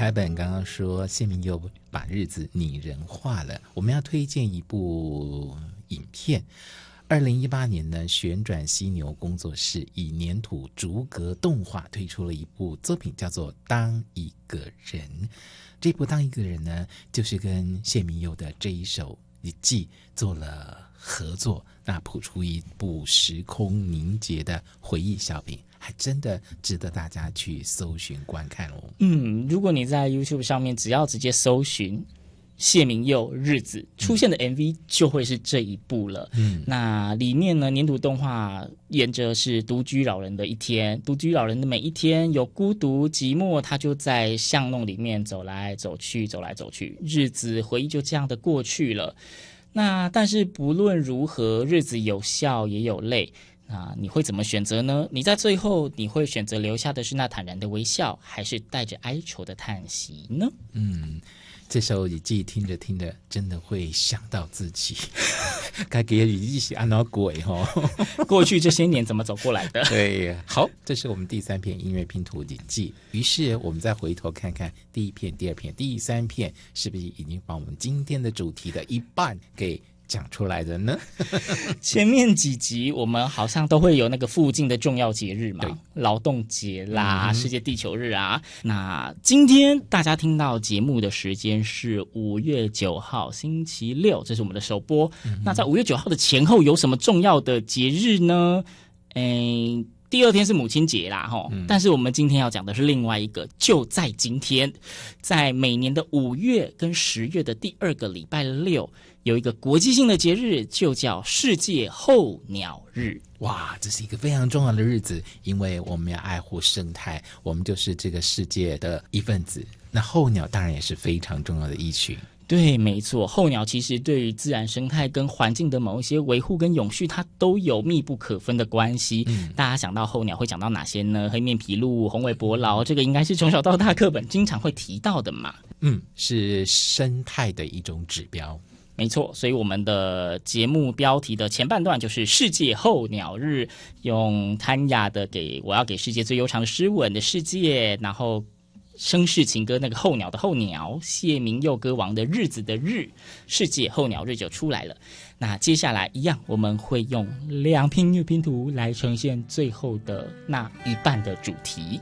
台本刚刚说谢明佑把日子拟人化了，我们要推荐一部影片。2018年呢，旋转犀牛工作室以粘土逐格动画推出了一部作品，叫做《当一个人》。这部《当一个人》呢，就是跟谢明佑的这一首日记做了合作，那谱出一部时空凝结的回忆小品，还真的值得大家去搜寻观看哦。 如果你在 YouTube 上面只要直接搜寻谢明佑日子，出现的 MV 就会是这一部了。那里面呢，粘土动画演着是独居老人的一天，独居老人的每一天有孤独寂寞，他就在巷弄里面走来走去，走来走去，日子回忆就这样的过去了。那但是不论如何，日子有笑也有泪，那你会怎么选择呢？你在最后你会选择留下的是那坦然的微笑，还是带着哀愁的叹息呢？ 这首日记听着听着真的会想到自己该给日记是按哪鬼过去这些年怎么走过来的。 对，好，这是我们第3篇音乐拼图日记。于是我们再回头看看第1篇、第2篇、第3篇是不是已经把我们今天的主题的一半给讲出来的呢？ 前面几集我们好像都会有那个附近的重要节日嘛，劳动节啦、世界地球日啊。那今天大家听到节目的时间是5月9号星期六，这是我们的首播。那在5月9号的前后有什么重要的节日呢？第2天是母亲节啦，但是我们今天要讲的是另外一个，就在今天，在每年的5月跟10月的第2个礼拜六，有一个国际性的节日，就叫世界候鸟日。 哇，这是一个非常重要的日子，因为我们要爱护生态，我们就是这个世界的一份子。那候鸟当然也是非常重要的一群。 对，没错，候鸟其实对于自然生态跟环境的某一些维护跟永续，它都有密不可分的关系。大家想到候鸟会想到哪些呢？黑面琵鹭、红尾伯劳，这个应该是从小到大课本经常会提到的嘛。 是生态的一种指标。 没错，所以我们的节目标题的前半段就是世界候鸟日，用谭雅的我要给世界最悠长的诗吻的世界，然后绅士情歌那个候鸟的候鸟，谢明佑歌王的日子的日，世界候鸟日就出来了。那接下来一样，我们会用2篇音乐拼图来呈现最后的那一半的主题。